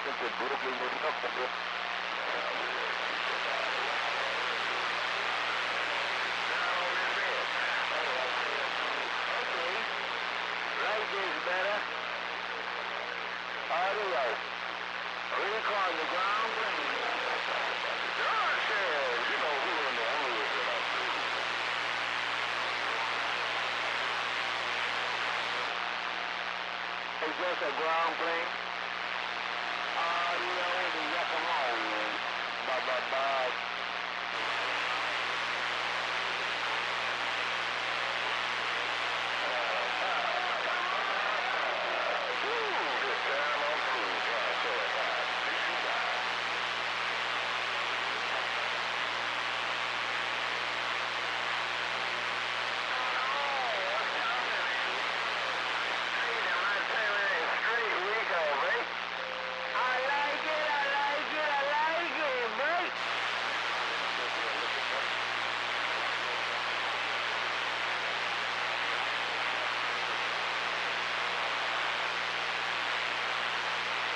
Into Brooklyn, New York. Like this better. Audio. Recon the ground plane. John said, you know who in the hood and I'm through. It's just a ground plane. Audio the Yakimo. Bye.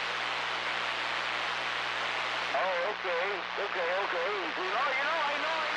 Okay. You know, I know.